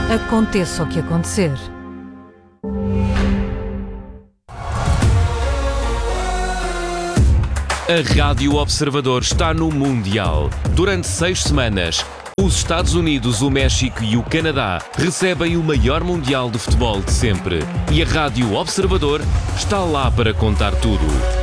Aconteça o que acontecer. A Rádio Observador está no Mundial. Durante 6 semanas, os Estados Unidos, o México e o Canadá recebem o maior Mundial de futebol de sempre. E a Rádio Observador está lá para contar tudo.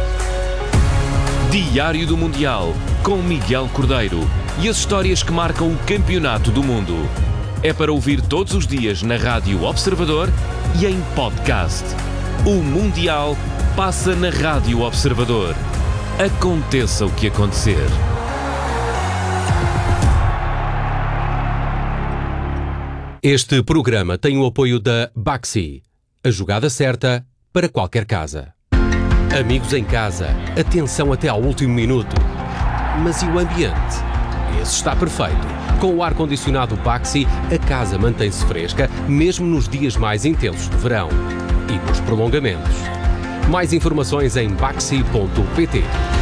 Diário do Mundial, com Miguel Cordeiro. E as histórias que marcam o campeonato do mundo. É para ouvir todos os dias na Rádio Observador e em podcast. O Mundial passa na Rádio Observador. Aconteça o que acontecer. Este programa tem o apoio da Baxi, a jogada certa para qualquer casa. Amigos em casa, atenção até ao último minuto. Mas e o ambiente? Esse está perfeito. Com o ar-condicionado Baxi, a casa mantém-se fresca, mesmo nos dias mais intensos de verão. E nos prolongamentos. Mais informações em baxi.pt.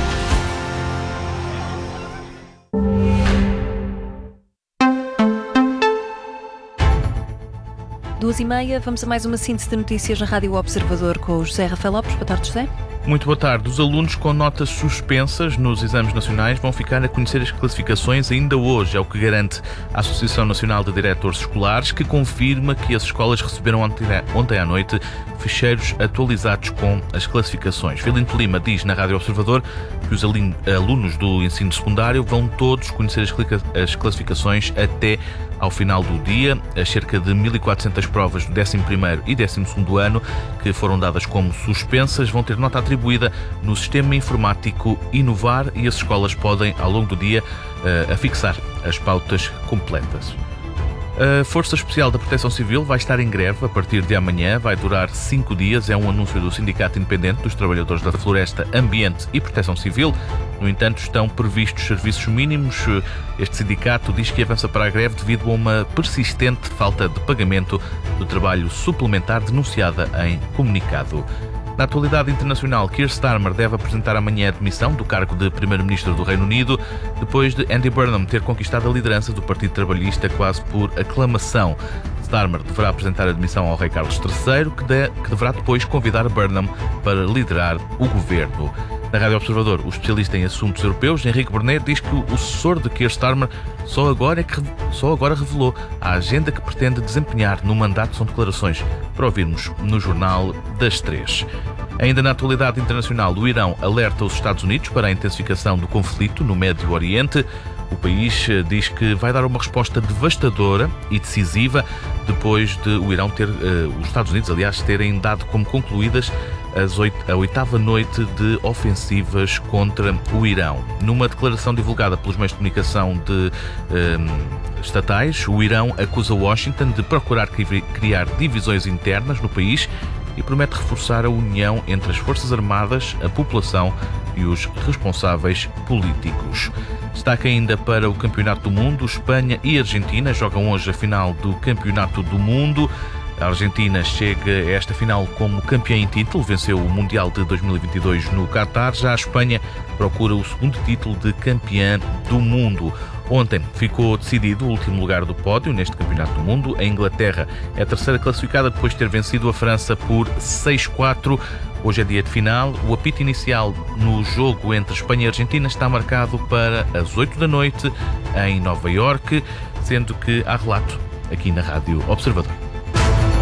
Duas e meia, vamos a mais uma síntese de notícias na Rádio Observador com o José Rafael Lopes. Boa tarde, José. Muito boa tarde. Os alunos com notas suspensas nos exames nacionais vão ficar a conhecer as classificações ainda hoje, é o que garante a Associação Nacional de Diretores Escolares, que confirma que as escolas receberam ontem à noite ficheiros atualizados com as classificações. Filinto Lima diz na Rádio Observador que os alunos do ensino secundário vão todos conhecer as classificações até ao final do dia. As cerca de 1.400 provas do 11º e 12º ano, que foram dadas como suspensas, vão ter nota atribuída no sistema informático Inovar e as escolas podem, ao longo do dia, afixar as pautas completas. A Força Especial da Proteção Civil vai estar em greve a partir de amanhã, vai durar 5 dias, é um anúncio do Sindicato Independente dos Trabalhadores da Floresta, Ambiente e Proteção Civil. No entanto, estão previstos serviços mínimos. Este sindicato diz que avança para a greve devido a uma persistente falta de pagamento do trabalho suplementar denunciada em comunicado. Na atualidade internacional, Keir Starmer deve apresentar amanhã a demissão do cargo de Primeiro-Ministro do Reino Unido, depois de Andy Burnham ter conquistado a liderança do Partido Trabalhista quase por aclamação. Starmer deverá apresentar a demissão ao rei Carlos III, que deverá depois convidar Burnham para liderar o governo. Na Rádio Observador, o especialista em assuntos europeus, Henrique Bernet, diz que o sucessor de Keir Starmer só agora revelou a agenda que pretende desempenhar no mandato. São declarações para ouvirmos no Jornal das 3. Ainda na atualidade internacional, o Irão alerta os Estados Unidos para a intensificação do conflito no Médio Oriente. O país diz que vai dar uma resposta devastadora e decisiva depois de os Estados Unidos, aliás, terem dado como concluídas a 8ª noite de ofensivas contra o Irão. Numa declaração divulgada pelos meios de comunicação estatais, o Irão acusa Washington de procurar criar divisões internas no país e promete reforçar a união entre as Forças Armadas, a população e os responsáveis políticos. Destaque ainda para o Campeonato do Mundo. Espanha e Argentina jogam hoje a final do Campeonato do Mundo. A Argentina chega a esta final como campeã em título, venceu o Mundial de 2022 no Qatar. Já a Espanha procura o segundo título de campeã do mundo. Ontem ficou decidido o último lugar do pódio neste Campeonato do Mundo. A Inglaterra é a terceira classificada depois de ter vencido a França por 6-4. Hoje é dia de final. O apito inicial no jogo entre Espanha e Argentina está marcado para as 8 da noite em Nova Iorque, sendo que há relato aqui na Rádio Observador.